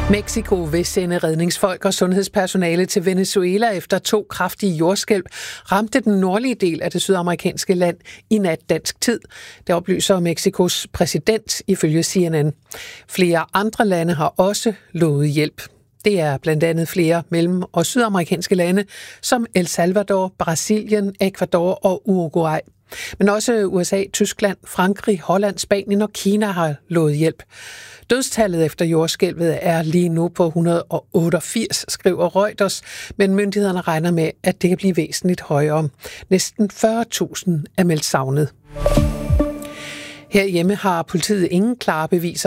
Mexico vil sende redningsfolk og sundhedspersonale til Venezuela efter 2 kraftige jordskælv ramte den nordlige del af det sydamerikanske land i nat dansk tid. Det oplyser Mexikos præsident ifølge CNN. Flere andre lande har også lovet hjælp. Det er blandt andet flere mellem- og sydamerikanske lande som El Salvador, Brasilien, Ecuador og Uruguay. Men også USA, Tyskland, Frankrig, Holland, Spanien og Kina har lovet hjælp. Dødstallet efter jordskælvet er lige nu på 188, skriver Reuters, men myndighederne regner med, at det kan blive væsentligt højere. Næsten 40.000 er meldt savnet. Herhjemme har politiet ingen klare beviser